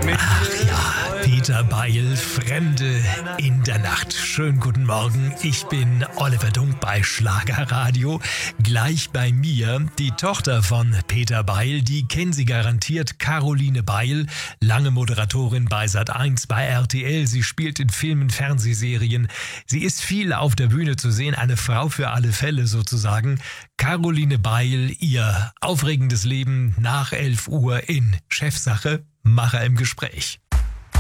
Ach ja, Peter Beil, Fremde in der Nacht. Schönen guten Morgen, ich bin Oliver Dunk bei Schlagerradio. Gleich bei mir die Tochter von Peter Beil, die kennen Sie garantiert, Caroline Beil, lange Moderatorin bei Sat.1, bei RTL. Sie spielt in Filmen, Fernsehserien. Sie ist viel auf der Bühne zu sehen, eine Frau für alle Fälle sozusagen. Caroline Beil, ihr aufregendes Leben nach 11 Uhr in Chefsache, Macher im Gespräch.